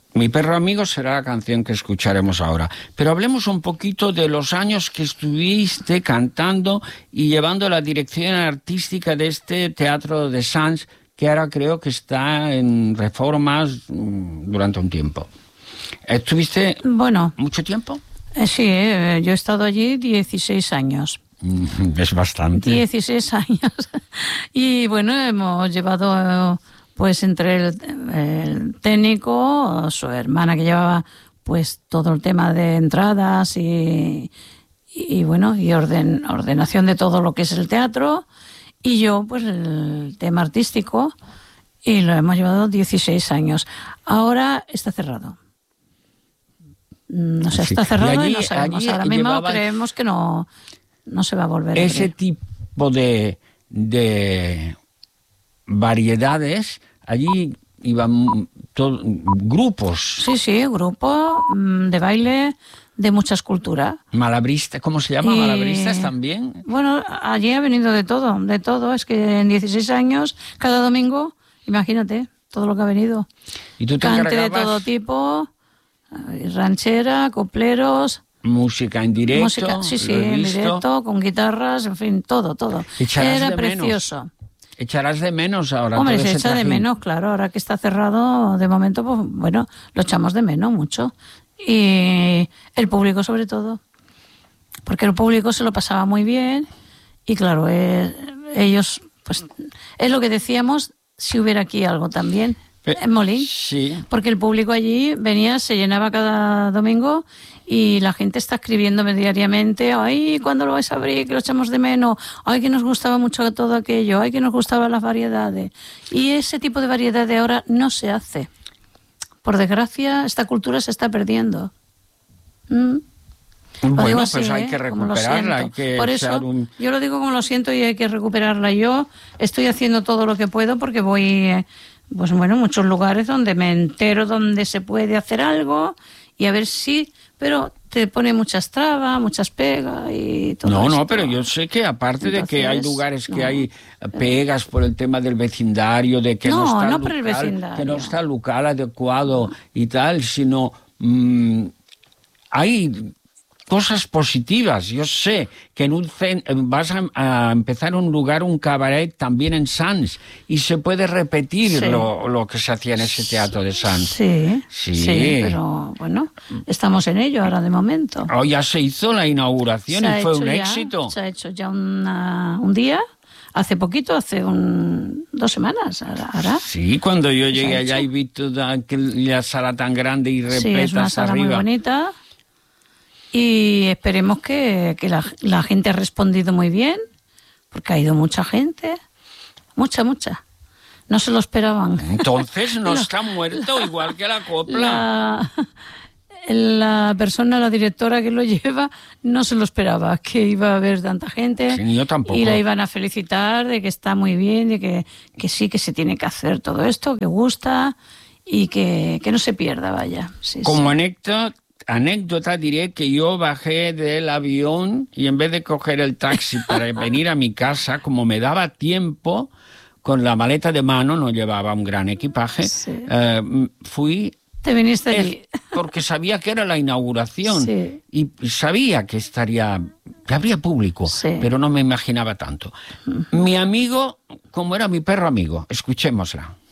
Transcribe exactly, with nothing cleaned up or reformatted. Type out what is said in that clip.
Mi perro amigo será la canción que escucharemos ahora. Pero hablemos un poquito de los años que estuviste cantando y llevando la dirección artística de este Teatro de Sants, que ahora creo que está en reformas durante un tiempo. ¿Estuviste bueno, mucho tiempo? Eh, sí, eh, yo he estado allí dieciséis años. Es bastante. dieciséis años. Y bueno, hemos llevado... Pues entre el, el técnico, su hermana que llevaba pues todo el tema de entradas y, y, y bueno, y orden, ordenación de todo lo que es el teatro, y yo pues el tema artístico, y lo hemos llevado dieciséis años. Ahora está cerrado. No sé, está cerrado y, allí, y no sabemos. Ahora mismo llevaba... creemos que no, no se va a volver a abrir. Ese tipo de, de variedades... Allí iban todo, grupos. Sí, sí, grupos de baile de muchas culturas. ¿Malabrista? ¿Cómo se llama? Y, ¿Malabristas también? Bueno, allí ha venido de todo, de todo. Es que en dieciséis años, cada domingo, imagínate, todo lo que ha venido. ¿Y tú te Cante encargabas? De todo tipo, ranchera, copleros... Música en directo. Música, sí, sí, en directo, con guitarras, en fin, todo, todo. Era precioso. Menos. Echarás de menos ahora. Hombre, todo se ese echa de menos, claro. Ahora que está cerrado, de momento, pues bueno, lo echamos de menos mucho. Y el público sobre todo. Porque el público se lo pasaba muy bien. Y claro, eh, ellos, pues, es lo que decíamos, si hubiera aquí algo también, en Molín. Sí. Porque el público allí venía, se llenaba cada domingo, y la gente está escribiéndome diariamente: ay, ¿cuándo lo vais a abrir? Que lo echamos de menos. Ay, que nos gustaba mucho todo aquello. Ay, que nos gustaban las variedades. Y ese tipo de variedad de ahora no se hace. Por desgracia, esta cultura se está perdiendo. ¿Mm? Bueno, así, pues hay ¿eh? que recuperarla. Hay que Por eso, un... yo lo digo como lo siento, y hay que recuperarla. Yo estoy haciendo todo lo que puedo porque voy, pues bueno, a muchos lugares donde me entero donde se puede hacer algo, y a ver si... Pero te pone muchas trabas, muchas pegas y todo No, esto. no, pero yo sé que aparte Entonces, de que hay lugares que no. hay pegas por el tema del vecindario, de que no, no está no local, por el vecindario. que no está el local adecuado y tal, sino mmm, hay cosas positivas. Yo sé que en un cen- vas a, a empezar un lugar, un cabaret también en Sants, y se puede repetir Sí. lo, lo que se hacía en ese teatro de Sants. Sí, Sí. sí, pero bueno, estamos en ello ahora de momento. Oh, ya se hizo la inauguración Se y ha fue hecho un ya, éxito. Se ha hecho ya una, un día, hace poquito, hace un, dos semanas ahora. Sí, cuando yo llegué ha allá hecho. y vi toda la sala tan grande y Sí, es una repletas sala muy arriba. bonita. Y esperemos que, que la, la gente ha respondido muy bien, porque ha ido mucha gente, mucha, mucha. No se lo esperaban. Entonces no La- está muerto, igual que la copla. La, la persona, la directora que lo lleva, no se lo esperaba, que iba a haber tanta gente. Sí, yo tampoco. Y la iban a felicitar de que está muy bien, de que, que sí, que se tiene que hacer todo esto, que gusta, y que, que no se pierda, vaya. Sí, Como sí. anécdota, anécdota diré que yo bajé del avión y en vez de coger el taxi para venir a mi casa, como me daba tiempo, con la maleta de mano, no llevaba un gran equipaje, Sí. eh, fui... Te viniste allí. Es porque sabía que era la inauguración, Sí. y sabía que estaría, que habría público, Sí. pero no me imaginaba tanto. Mi amigo, como era mi perro amigo, escuchémosla.